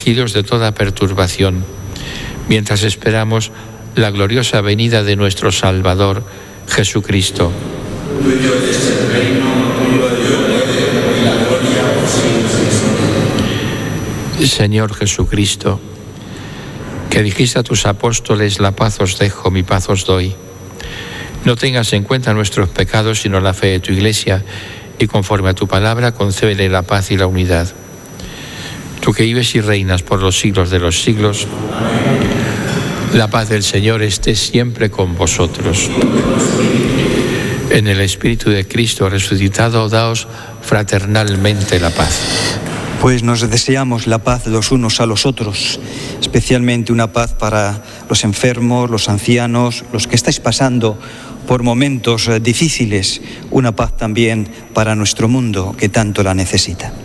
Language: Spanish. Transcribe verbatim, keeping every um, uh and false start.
tranquilos de toda perturbación, mientras esperamos la gloriosa venida de nuestro Salvador, Jesucristo. Tuyo es el reino, tuyo es el poder y la gloria por siglos y siglos. Señor Jesucristo, que dijiste a tus apóstoles: la paz os dejo, mi paz os doy. No tengas en cuenta nuestros pecados, sino la fe de tu Iglesia, y conforme a tu palabra, concédele la paz y la unidad. Tú que vives y reinas por los siglos de los siglos, la paz del Señor esté siempre con vosotros. En el Espíritu de Cristo resucitado, daos fraternalmente la paz. Pues nos deseamos la paz los unos a los otros, especialmente una paz para los enfermos, los ancianos, los que estáis pasando por momentos difíciles, una paz también para nuestro mundo que tanto la necesita.